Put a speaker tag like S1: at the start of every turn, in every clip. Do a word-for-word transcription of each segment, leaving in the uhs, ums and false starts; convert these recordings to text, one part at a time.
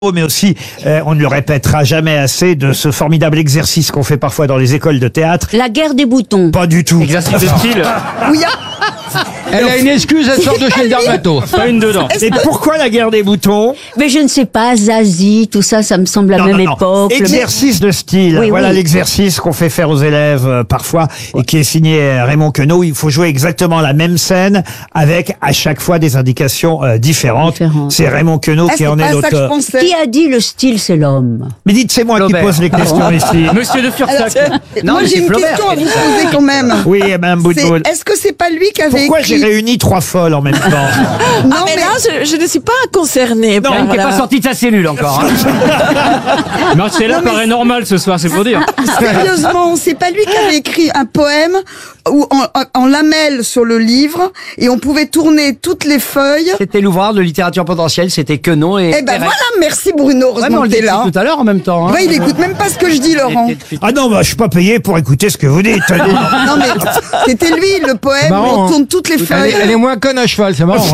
S1: mais aussi, euh, on ne le répétera jamais assez, de ce formidable exercice qu'on fait parfois dans les écoles de théâtre.
S2: La guerre des boutons.
S1: Pas du tout.
S3: Exercice de style.
S4: Oui,
S3: Elle a une excuse, elle sort de chez le dermato. Pas une dedans.
S1: Et pourquoi la guerre des boutons?
S2: Mais je ne sais pas, Zazie, tout ça, ça me semble la
S1: Non,
S2: même
S1: non, non.
S2: époque.
S1: Exercice de style.
S2: Oui,
S1: voilà
S2: oui.
S1: l'exercice qu'on fait faire aux élèves euh, parfois et qui est signé euh, Raymond Queneau. Il faut jouer exactement la même scène avec à chaque fois des indications euh, différentes.
S2: Différentes.
S1: C'est Raymond Queneau
S4: ah,
S1: qui
S4: c'est
S1: en est
S4: pas ça que je
S1: l'auteur.
S4: pensais.
S2: Qui a dit le style, c'est l'homme?
S1: Mais dites, c'est moi
S3: Flaubert.
S1: qui pose les questions ici.
S3: Monsieur de
S4: Alors,
S3: Fursac. Non,
S4: moi
S3: mais
S4: j'ai
S3: c'est
S4: une
S3: Flaubert.
S4: question à vous poser quand même.
S1: Oui, Mme
S4: C'est-
S1: Boutboul.
S4: Est-ce que c'est pas lui qui avait
S1: Pourquoi
S4: écrit
S1: j'ai réuni trois folles en même temps?
S4: Non,
S5: Ah, mais là, je, je ne suis pas concernée.
S1: Non,
S5: par
S3: Qui n'est
S5: la-
S3: pas sorti de sa cellule encore. Hein. Marcella
S4: Non, mais
S3: paraît normal ce soir, c'est pour dire.
S4: Sérieusement, c'est pas lui qui avait écrit un poème où en, en lamelles sur le livre et on pouvait tourner toutes les feuilles.
S6: C'était l'ouvrage de littérature potentielle, c'était Quenon et...
S4: Eh ben
S6: et
S4: voilà, merci Bruno,
S6: Ouais, mais
S4: heureusement
S6: on
S4: que
S6: le
S4: t'es
S6: dit
S4: là.
S6: tout à l'heure en même temps. Hein.
S4: Ouais, il écoute même pas ce que je dis, Laurent.
S1: Ah non, bah, je suis pas payé pour écouter ce que vous dites.
S4: Non mais c'était lui le poème où
S3: Marrant,
S4: on
S3: hein.
S4: tourne toutes les
S3: Elle est,
S4: feuilles.
S3: elle est moins conne à cheval, c'est marrant.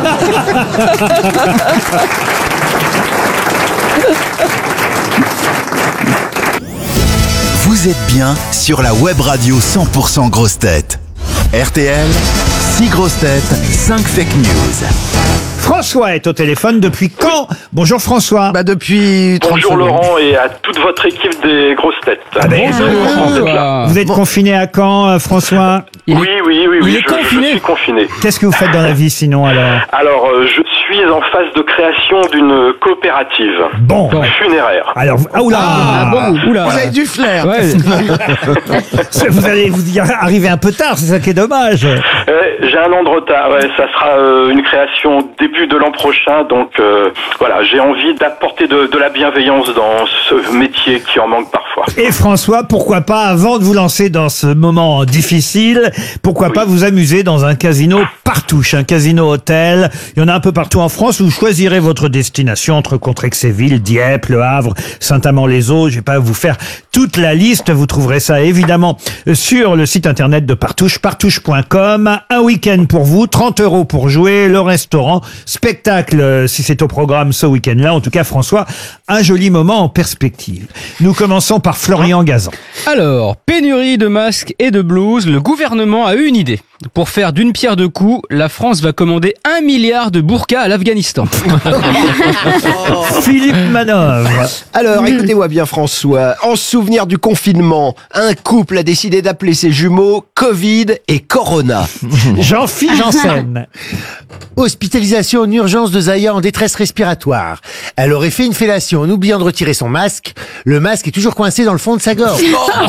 S7: Vous êtes bien sur la web radio cent pour cent grosses têtes. R T L, six grosses têtes, cinq fake news.
S1: François est au téléphone depuis quand? Bonjour François.
S8: Bah depuis trente
S9: Bonjour
S8: secondes.
S9: Laurent et à toute votre équipe des grosses têtes.
S1: Ah ben,
S9: Très content d'être là.
S1: Vous êtes confiné à quand, euh, François?
S9: Oui, oui, oui, oui,
S3: il est
S9: je, je
S3: confiné.
S9: suis confiné.
S1: Qu'est-ce que vous faites dans la vie sinon alors?
S9: Alors, euh, je suis en phase de création d'une coopérative
S1: Bon.
S9: funéraire.
S1: Alors, ah oula,
S3: Ah bon, oula.
S8: Vous avez du flair.
S3: Ouais.
S1: vous allez vous y arriver un peu tard, c'est ça qui est dommage.
S9: Euh, j'ai un an de retard, ouais, ça sera euh, une création début de l'an prochain, donc euh, voilà, j'ai envie d'apporter de, de la bienveillance dans ce métier qui en manque parfois.
S1: Et François, pourquoi pas, avant de vous lancer dans ce moment difficile, pourquoi pas vous amuser dans un casino partouche, un casino hôtel. Il y en a un peu partout en France. Vous choisirez votre destination entre Contrexéville, Dieppe, Le Havre, Saint-Amand-les-Eaux. Je vais pas vous faire toute la liste. Vous trouverez ça évidemment sur le site internet de Partouche, partouche point com. Un week-end pour vous, trente euros pour jouer, le restaurant, spectacle euh, si c'est au programme ce week-end-là. En tout cas, François, un joli moment en perspective. Nous commençons par Florian Gazan.
S3: Alors, pénurie de masques et de blouses, le gouvernement a eu une idée. Pour faire d'une pierre deux coups, la France va commander un milliard de burkas à l'Afghanistan.
S1: Philippe Manœuvre.
S8: Alors, écoutez-moi bien François. En souvenir du confinement, un couple a décidé d'appeler ses jumeaux Covid et Corona.
S1: Jean-Philippe Janssen.
S10: Hospitalisation en urgence de Zaya en détresse respiratoire. Elle aurait fait une fellation en oubliant de retirer son masque. Le masque est toujours coincé dans le fond de sa gorge.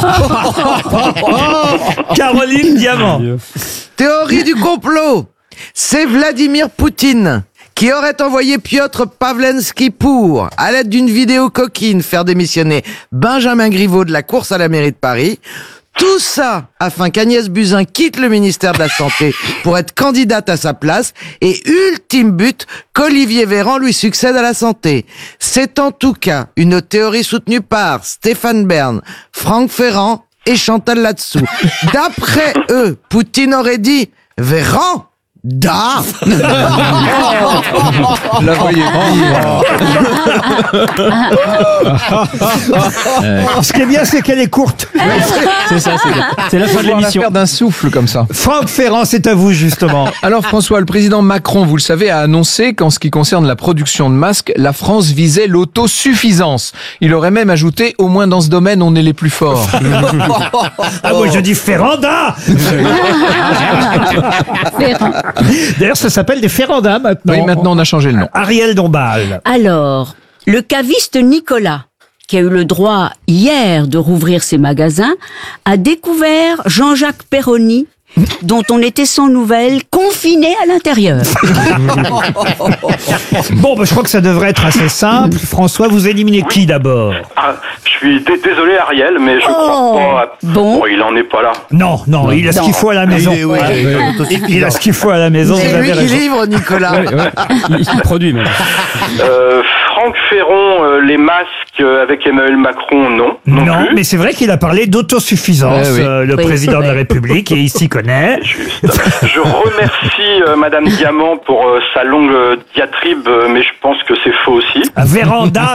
S1: Caroline Diamant.
S8: Théorie du complot. C'est Vladimir Poutine qui aurait envoyé Piotr Pavlensky pour, à l'aide d'une vidéo coquine, faire démissionner Benjamin Griveaux de la course à la mairie de Paris. Tout ça afin qu'Agnès Buzyn quitte le ministère de la Santé pour être candidate à sa place et ultime but, qu'Olivier Véran lui succède à la santé. C'est en tout cas une théorie soutenue par Stéphane Bern, Franck Ferrand et Chantal Latsou. D'après eux, Poutine aurait dit « Véran, da !»
S3: La voyez
S1: Ce qui est bien, c'est qu'elle est courte.
S3: C'est ça, c'est c'est la fin de l'émission.
S11: Faire d'un souffle comme ça.
S1: Franck Ferrand, c'est à vous, justement.
S11: Alors François, le président Macron, vous le savez, a annoncé qu'en ce qui concerne la production de masques, la France visait l'autosuffisance. Il aurait même ajouté, au moins dans ce domaine, on est les plus forts.
S1: Ah, moi, je dis Ferranda. D'ailleurs, ça s'appelle des Ferrandas maintenant.
S11: Oui, maintenant on a changé le nom.
S1: Ariel Dombal.
S2: Alors, le caviste Nicolas, qui a eu le droit hier de rouvrir ses magasins, a découvert Jean-Jacques Perroni, dont on était sans nouvelles, confiné à l'intérieur.
S1: Bon, bah, je crois que ça devrait être assez simple. François, vous éliminez qui d'abord?
S9: Ah, je suis dé- désolé Ariel, mais je
S2: Oh,
S9: crois pas.
S2: bon.
S9: il en est pas là.
S1: Non, non, il a ce qu'il faut à la maison.
S10: Il est- oui, il est
S1: Il a ce qu'il faut à la maison. vous
S8: C'est
S1: avez
S8: lui qui
S1: raison.
S8: livre, Nicolas.
S3: Ouais, ouais. Il, il produit même.
S9: Euh, Franck Ferron, euh, les masques euh, avec Emmanuel Macron, non. Non,
S1: Non,
S9: plus.
S1: mais c'est vrai qu'il a parlé d'autosuffisance,
S11: Ouais, oui.
S1: euh, le
S2: Oui,
S1: président de
S2: c'est
S1: la
S2: vrai.
S1: République, et il s'y connaît.
S9: Juste. Je remercie euh, Madame Diamant pour euh, sa longue euh, diatribe, euh, mais je pense que c'est faux aussi.
S1: Véranda,